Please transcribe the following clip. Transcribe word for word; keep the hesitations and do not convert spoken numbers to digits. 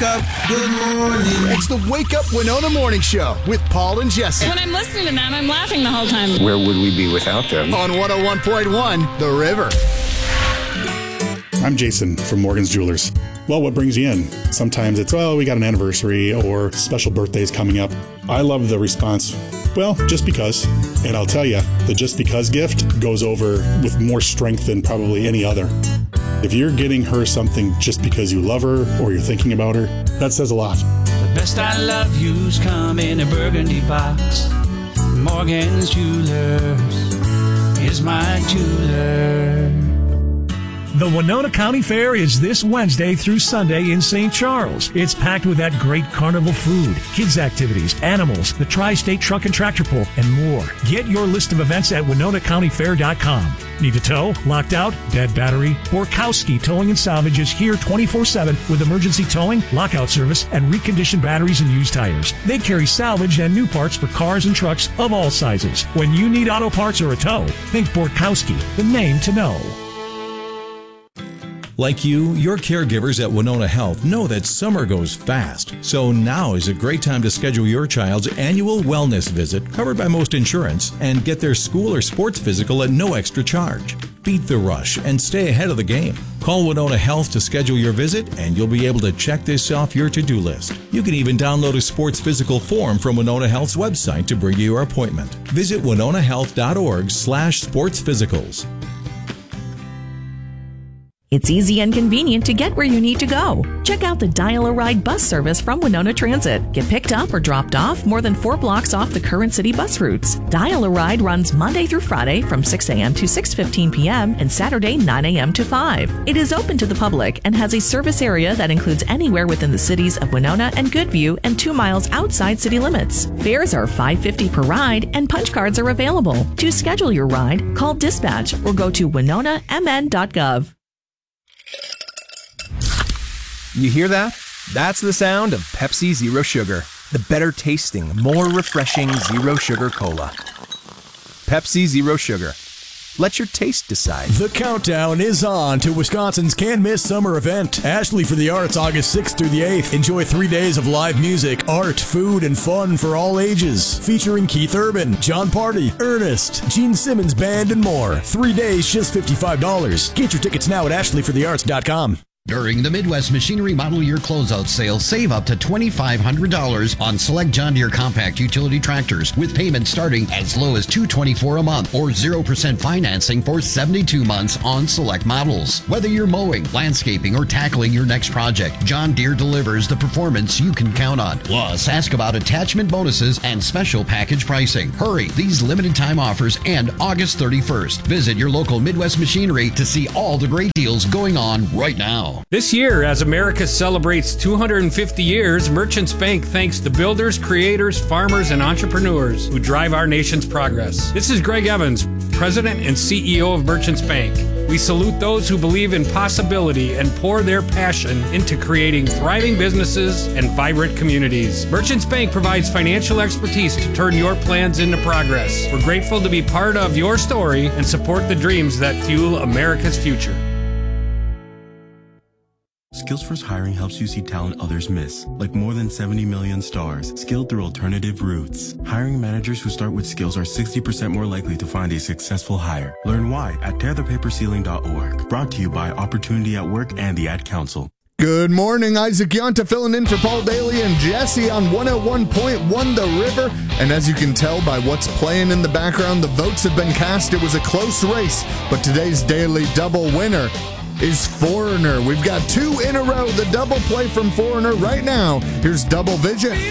wake up, good morning. It's the Wake Up Winona Morning Show with Paul and Jesse. When I'm listening to them, I'm laughing the whole time. Where would we be without them? On one oh one point one, The River. I'm Jason from Morgan's Jewelers. Well, what brings you in? Sometimes it's, well, we got an anniversary or special birthdays coming up. I love the response, well, just because. And I'll tell you, the just because gift goes over with more strength than probably any other. If you're getting her something just because you love her or you're thinking about her, that says a lot. The best I love you's come in a burgundy box. Morgan's Jewelers is my jeweler. The Winona County Fair is this Wednesday through Sunday in Saint Charles. It's packed with that great carnival food, kids activities, animals, the Tri-State Truck and Tractor Pull, and more. Get your list of events at winona county fair dot com. Need a tow? Locked out? Dead battery? Borkowski Towing and Salvage is here twenty-four seven with emergency towing, lockout service, and reconditioned batteries and used tires. They carry salvage and new parts for cars and trucks of all sizes. When you need auto parts or a tow, think Borkowski, the name to know. Like you, your caregivers at Winona Health know that summer goes fast. So now is a great time to schedule your child's annual wellness visit covered by most insurance and get their school or sports physical at no extra charge. Beat the rush and stay ahead of the game. Call Winona Health to schedule your visit and you'll be able to check this off your to-do list. You can even download a sports physical form from Winona Health's website to bring you your appointment. Visit winona health dot org slash sports physicals. It's easy and convenient to get where you need to go. Check out the Dial-A-Ride bus service from Winona Transit. Get picked up or dropped off more than four blocks off the current city bus routes. Dial-A-Ride runs Monday through Friday from six a.m. to six fifteen p.m. and Saturday nine a.m. to five. It is open to the public and has a service area that includes anywhere within the cities of Winona and Goodview and two miles outside city limits. Fares are five dollars and fifty cents per ride and punch cards are available. To schedule your ride, call dispatch or go to winona m n dot gov. You hear that? That's the sound of Pepsi Zero Sugar. The better tasting, more refreshing Zero Sugar Cola. Pepsi Zero Sugar. Let your taste decide. The countdown is on to Wisconsin's can't-miss summer event, Ashley for the Arts, August sixth through the eighth. Enjoy three days of live music, art, food, and fun for all ages. Featuring Keith Urban, John Party, Ernest, Gene Simmons Band, and more. Three days, just fifty-five dollars. Get your tickets now at ashley for the arts dot com. During the Midwest Machinery Model Year Closeout Sale, save up to twenty-five hundred dollars on select John Deere compact utility tractors with payments starting as low as two hundred twenty-four dollars a month or zero percent financing for seventy-two months on select models. Whether you're mowing, landscaping, or tackling your next project, John Deere delivers the performance you can count on. Plus, ask about attachment bonuses and special package pricing. Hurry, these limited time offers end August thirty-first. Visit your local Midwest Machinery to see all the great deals going on right now. This year, as America celebrates two hundred fifty years, Merchants Bank thanks the builders, creators, farmers, and entrepreneurs who drive our nation's progress. This is Greg Evans, President and C E O of Merchants Bank. We salute those who believe in possibility and pour their passion into creating thriving businesses and vibrant communities. Merchants Bank provides financial expertise to turn your plans into progress. We're grateful to be part of your story and support the dreams that fuel America's future. SkillsFirst Hiring helps you see talent others miss, like more than seventy million stars, skilled through alternative routes. Hiring managers who start with skills are sixty percent more likely to find a successful hire. Learn why at tear the paper ceiling dot org. Brought to you by Opportunity at Work and the Ad Council. Good morning, Isaac Yonta filling in for Paul Daly and Jesse on one oh one point one The River. And as you can tell by what's playing in the background, the votes have been cast. It was a close race, but today's Daily Double winner is Foreigner. We've got two in a row, the double play from Foreigner right now. Here's Double Vision.